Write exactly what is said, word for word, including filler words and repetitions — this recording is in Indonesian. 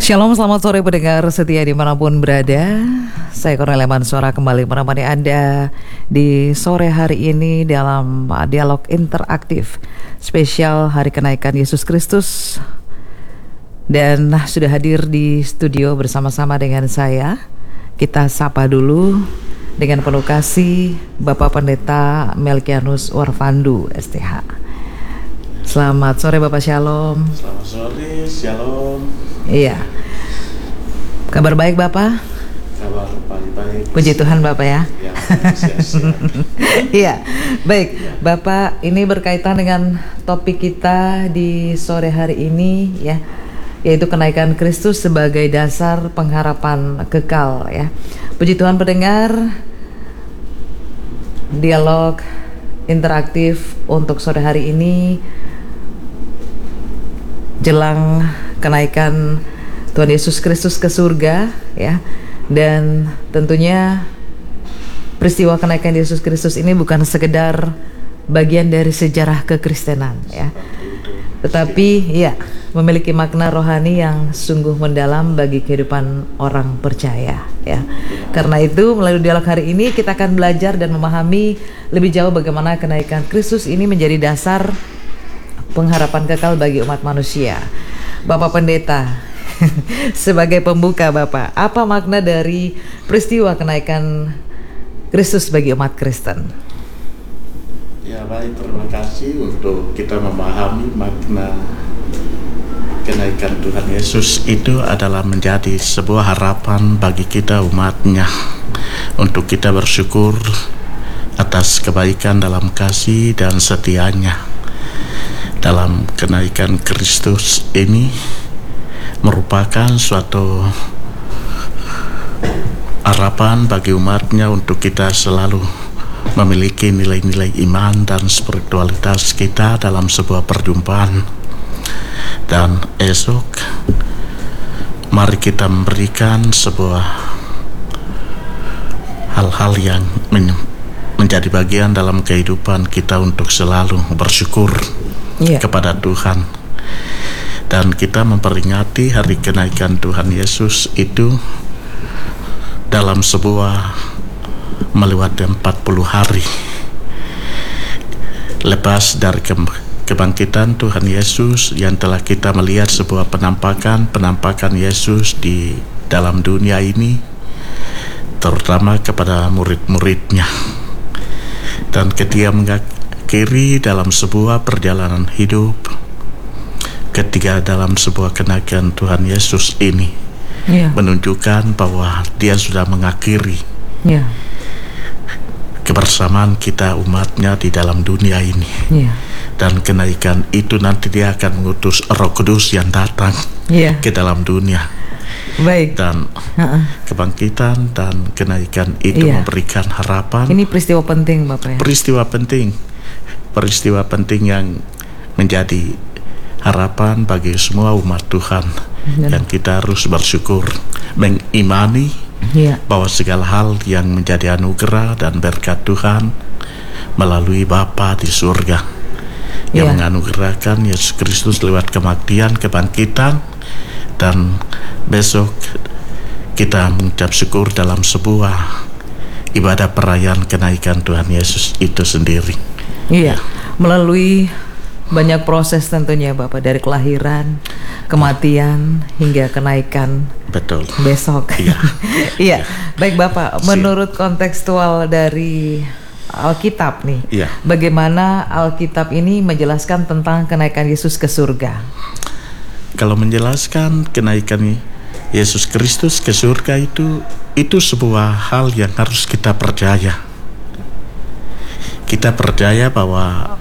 Shalom, selamat sore pendengar setia dimanapun berada. Saya Cornelia Mansura kembali menemani Anda di sore hari ini dalam dialog interaktif spesial Hari Kenaikan Yesus Kristus. Dan sudah hadir di studio bersama-sama dengan saya. Kita sapa dulu dengan penuh kasih Bapak Pendeta Melkianus Warfandu S T H. Selamat sore Bapak, Shalom. Selamat sore, Shalom. Iya. Kabar baik Bapak? Kabar baik-baik. Puji Tuhan Bapak ya. Ya, siap-siap. Iya, baik ya. Bapak, ini berkaitan dengan topik kita di sore hari ini ya, yaitu kenaikan Kristus sebagai dasar pengharapan kekal ya. Puji Tuhan pendengar, dialog interaktif untuk sore hari ini jelang kenaikan Tuhan Yesus Kristus ke surga ya. Dan tentunya peristiwa kenaikan Yesus Kristus ini bukan sekedar bagian dari sejarah kekristenan ya, tetapi ya memiliki makna rohani yang sungguh mendalam bagi kehidupan orang percaya ya. Karena itu melalui dialog hari ini kita akan belajar dan memahami lebih jauh bagaimana kenaikan Kristus ini menjadi dasar pengharapan kekal bagi umat manusia. Bapak Pendeta, sebagai pembuka Bapak, apa makna dari peristiwa kenaikan Kristus bagi umat Kristen? Ya baik, terima kasih untuk kita memahami makna kenaikan Tuhan Yesus itu adalah menjadi sebuah harapan bagi kita umatnya, untuk kita bersyukur atas kebaikan dalam kasih dan setianya. Dalam kenaikan Kristus ini merupakan suatu harapan bagi umatnya untuk kita selalu memiliki nilai-nilai iman dan spiritualitas kita dalam sebuah perjumpaan. Dan esok mari kita memberikan sebuah hal-hal yang men- menjadi bagian dalam kehidupan kita untuk selalu bersyukur yeah. kepada Tuhan. Dan kita memperingati hari kenaikan Tuhan Yesus itu dalam sebuah melewati empat puluh hari lepas dari ke- kebangkitan Tuhan Yesus, yang telah kita melihat sebuah penampakan-penampakan Yesus di dalam dunia ini, terutama kepada murid-muridnya. Dan ketika mengakhiri dalam sebuah perjalanan hidup, ketika dalam sebuah kenaikan Tuhan Yesus ini yeah. menunjukkan bahwa dia sudah mengakhiri yeah. kebersamaan kita umatnya di dalam dunia ini yeah. dan kenaikan itu nanti dia akan mengutus Roh Kudus yang datang yeah. ke dalam dunia. Baik. Dan uh-uh. kebangkitan dan kenaikan itu iya. memberikan harapan. Ini peristiwa penting Bapak ya? Peristiwa penting Peristiwa penting yang menjadi harapan bagi semua umat Tuhan. Dan yang kita harus bersyukur, mengimani iya. bahwa segala hal yang menjadi anugerah dan berkat Tuhan melalui Bapa di surga iya. yang menganugerahkan Yesus Kristus lewat kematian, kebangkitan. Dan besok kita mengucap syukur dalam sebuah ibadah perayaan kenaikan Tuhan Yesus itu sendiri. Iya, melalui banyak proses tentunya Bapak, dari kelahiran, kematian hingga kenaikan. Betul. Besok. Iya. Iya. Baik Bapak, menurut kontekstual dari Alkitab nih, iya. bagaimana Alkitab ini menjelaskan tentang kenaikan Yesus ke surga? Kalau menjelaskan kenaikan Yesus Kristus ke surga itu itu sebuah hal yang harus kita percaya. Kita percaya bahwa